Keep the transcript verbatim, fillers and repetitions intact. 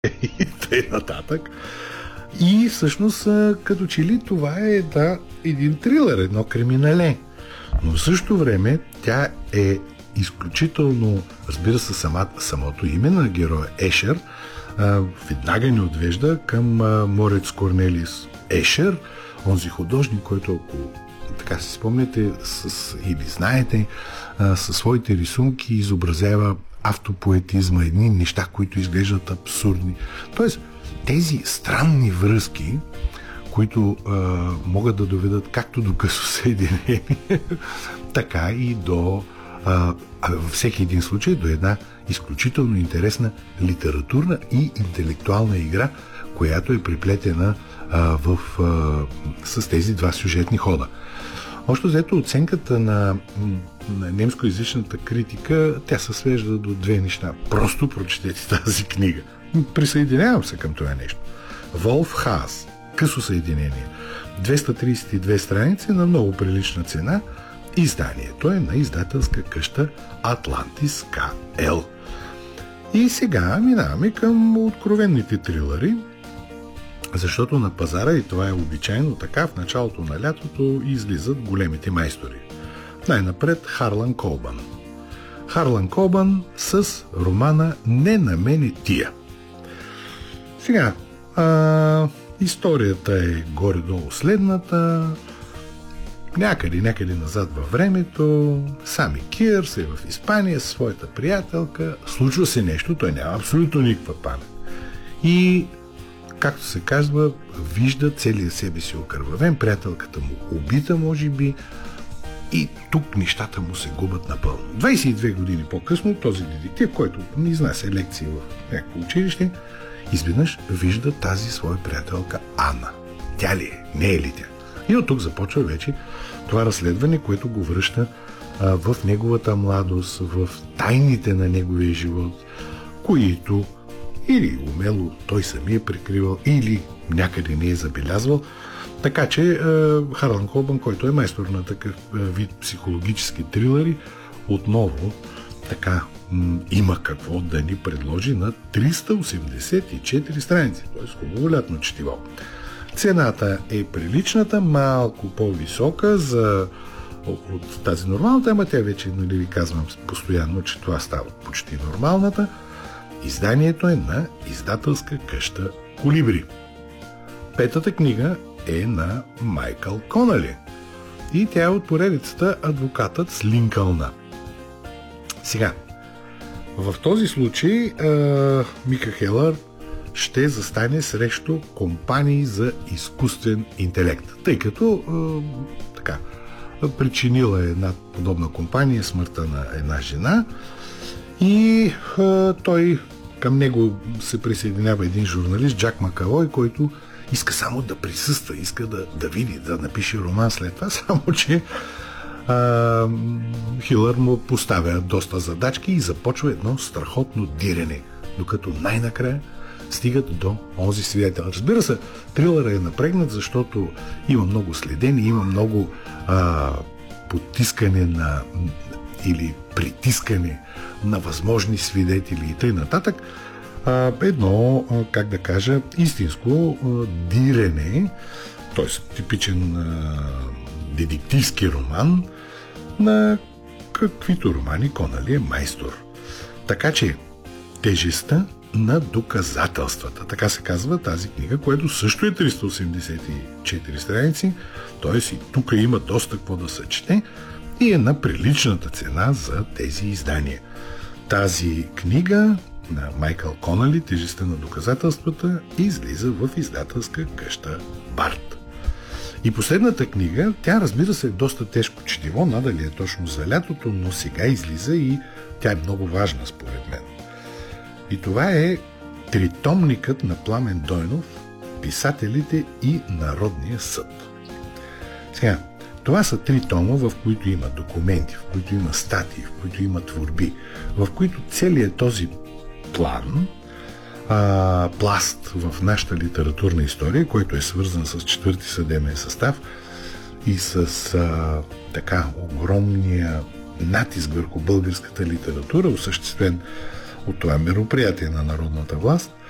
и т.н. нататък. И всъщност, като че ли това е да, един трилър, едно криминале. Но в същото време тя е изключително, разбира се, сама, самото име на героя Ешер а, веднага ни отвежда към а, Морец Корнелис Ешер, онзи художник, който, ако така си спомняте с, или знаете, а, със своите рисунки изобразява автопоетизма, едни неща, които изглеждат абсурдни. Тоест, тези странни връзки, които а, могат да доведат както до късосъединение, така и до а, а във всеки един случай до една изключително интересна литературна и интелектуална игра, която е приплетена а, в, а, с тези два сюжетни хода. Още взето оценката на, на немскоязичната критика, тя се свежда до две неща. Просто прочетете тази книга. Присъединявам се към това нещо. Волф Хаас. Късо съединение. двеста тридесет и две страници на много прилична цена. Изданието е на издателска къща Атлантис КЛ. И сега минаваме към откровенните трилъри, защото на пазара, и това е обичайно така, в началото на лятото излизат големите майстори. Най-напред Харлан Колбан. Харлан Колбан с романа "Не на мене тия". Сега, а, историята е горе-долу следната. Някъде, някъде назад във времето, Сами Кирс е в Испания със своята приятелка. Случва се нещо, той няма абсолютно никаква памет. И, както се казва, вижда целия себе си окървавен, приятелката му убита, може би, и тук нещата му се губят напълно. двайсет и две години по-късно този детектив, който не изнася лекции в някакво училище, изведнъж вижда тази своя приятелка Ана. Тя ли е? Не е ли тя? И от тук започва вече това разследване, което го връща а, в неговата младост, в тайните на неговия живот, които или умело той самия е прикривал, или някъде не е забелязвал. Така че а, Харлан Колбан, който е майстор на такъв а, вид психологически трилъри, отново така м- има какво да ни предложи на триста осемдесет и четири страници. Т.е. хубаво лятно четиво. Цената е приличната, малко по-висока за от тази нормалната, ама тя вече, нали ви казвам постоянно, че това става почти нормалната. Изданието е на издателска къща Колибри. Петата книга е на Майкъл Конали и тя е от поредицата "Адвокатът с Линкълна". Сега, в този случай е, Мика Хелър ще застане срещу компании за изкуствен интелект, тъй като е, така, причинила е една подобна компания смъртта на една жена и е, той към него се присъединява един журналист, Джак Макалой, който иска само да присъства, иска да, да види, да напише роман след това, само че а, Хилър му поставя доста задачки и започва едно страхотно дирене, докато най-накрая стигат до онзи свидетел. Разбира се, трилъра е напрегнат, защото има много следени, има много а, потискане на или притискане на възможни свидетели и т.н. нататък. А, едно, как да кажа, истинско а, дирене, т.е. типичен а, детективски роман, на каквито романи Конали е майстор. Така че тежестта на доказателствата, така се казва тази книга, което също е триста осемдесет и четири страници, т.е. и тук има доста какво да се чете и е на приличната цена за тези издания. Тази книга на Майкъл Конали, "Тежестта на доказателствата", излиза в издателска къща Барт. И последната книга, тя разбира се е доста тежко четиво, надали е точно за лятото, но сега излиза и тя е много важна според мен. И това е тритомникът на Пламен Дойнов, "Писателите и Народния съд". Сега, това са три тома, в които има документи, в които има статии, в които има творби, в които целият този план, а, пласт в нашата литературна история, който е свързан с четвърти съдебен състав и с а, така огромния натиск върху българската литература, осъществен от това мероприятие на народната власт,